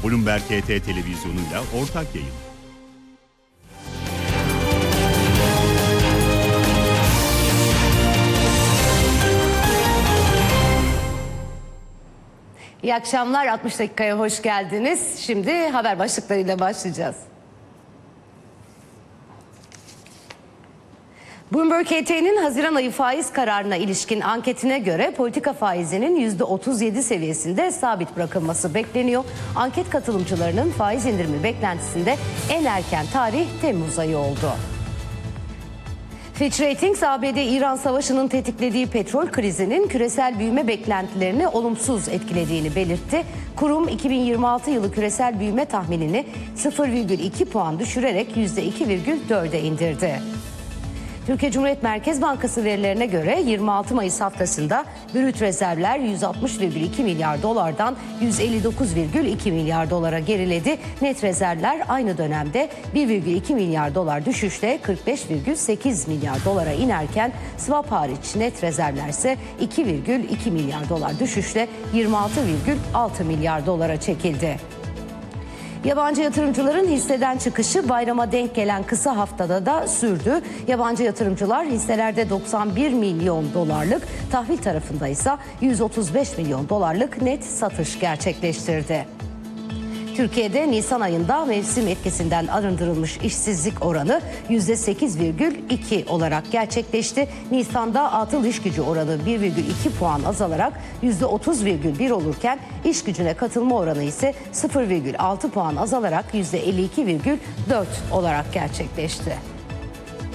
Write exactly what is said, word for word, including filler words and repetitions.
Bloomberg H T televizyonuyla ortak yayın. İyi akşamlar, altmış dakikaya hoş geldiniz. Şimdi haber başlıklarıyla başlayacağız. Bloomberg H T'nin Haziran ayı faiz kararına ilişkin anketine göre politika faizinin yüzde otuz yedi seviyesinde sabit bırakılması bekleniyor. Anket katılımcılarının faiz indirimi beklentisinde en erken tarih Temmuz ayı oldu. Fitch Ratings, A B D-İran savaşının tetiklediği petrol krizinin küresel büyüme beklentilerini olumsuz etkilediğini belirtti. Kurum iki bin yirmi altı yılı küresel büyüme tahminini sıfır virgül iki puan düşürerek yüzde iki virgül dörde indirdi. Türkiye Cumhuriyet Merkez Bankası verilerine göre yirmi altı Mayıs haftasında brüt rezervler yüz altmış virgül iki milyar dolardan yüz elli dokuz virgül iki milyar dolara geriledi. Net rezervler aynı dönemde bir virgül iki milyar dolar düşüşle kırk beş virgül sekiz milyar dolara inerken swap hariç net rezervler ise iki virgül iki milyar dolar düşüşle yirmi altı virgül altı milyar dolara çekildi. Yabancı yatırımcıların hisseden çıkışı bayrama denk gelen kısa haftada da sürdü. Yabancı yatırımcılar hisselerde doksan bir milyon dolarlık, tahvil tarafında ise yüz otuz beş milyon dolarlık net satış gerçekleştirdi. Türkiye'de Nisan ayında mevsim etkisinden arındırılmış işsizlik oranı yüzde sekiz virgül iki olarak gerçekleşti. Nisan'da atıl iş gücü oranı bir virgül iki puan azalarak yüzde otuz virgül bir olurken iş gücüne katılma oranı ise sıfır virgül altı puan azalarak yüzde elli iki virgül dört olarak gerçekleşti.